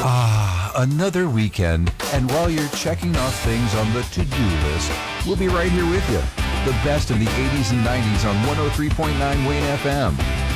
Another weekend, and while you're checking off things on the to-do list, we'll be right here with you. The best of the 80s and 90s on 103.9 Wayne FM.